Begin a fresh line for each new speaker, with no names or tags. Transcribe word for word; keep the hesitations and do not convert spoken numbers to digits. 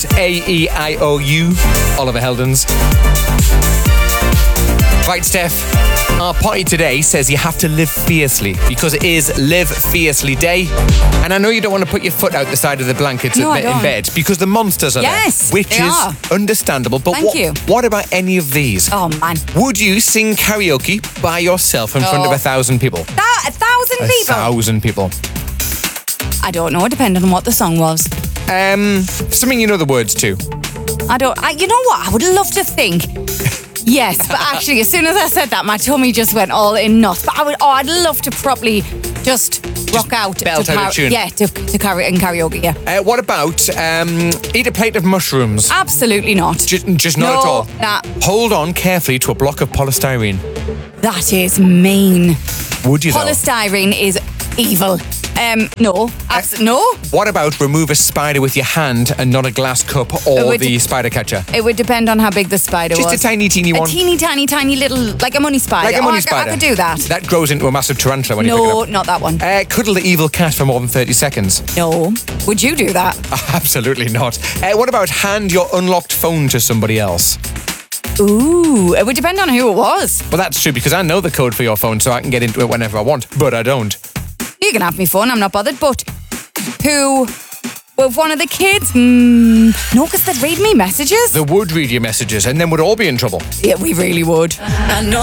A E I O U, Oliver Heldens. Right, Steph, our party today says you have to live fiercely because it is Live Fiercely Day. And I know you don't want to put your foot out the side of the blankets
No, I
in
don't.
bed because the monsters are
Yes,
there, which
they
is
are.
understandable. But
Thank
what,
you.
what about any of these?
Oh, man.
Would you sing karaoke by yourself in front of
Oh.
a thousand people?
That, a thousand
A
people?
thousand people.
I don't know, depending on what the song was.
Um, something you know the words to.
I don't, I, you know what? I would love to think. Yes, but actually, as soon as I said that, my tummy just went all in knots. But I would, oh, I'd love to properly just rock out.
belt
to
out a tune.
Yeah, to, to carry in karaoke, yeah.
Uh, what about um, eat a plate of mushrooms?
Absolutely not.
Just, just not
no,
at all.
Nah,
Hold on carefully to a block of polystyrene.
that is mean.
Would you though?
Polystyrene is evil. Um, no, abs- no.
What about remove a spider with your hand and not a glass cup
It
or
would
the
de-
spider catcher?
It would depend on how big the spider
Just
was.
a tiny, teeny
A
one.
teeny, tiny, tiny little, like a money spider.
Like a
Oh,
money
I, could-
spider.
I could do that.
That grows into a massive tarantula when you
No,
pick it
not that one.
up. Uh, cuddle the evil cat for more than thirty seconds.
No. Would you do that?
Absolutely not. Uh, what about hand your unlocked phone to somebody else?
Ooh, it would depend on who it was.
Well, that's true because I know the code for your phone so I can get into it whenever I want, but I don't.
You can have my phone, I'm not bothered, but who... With one of the kids? Mm, no, because they'd read me messages.
They would read your messages and then we'd all be in trouble.
Yeah, we really would.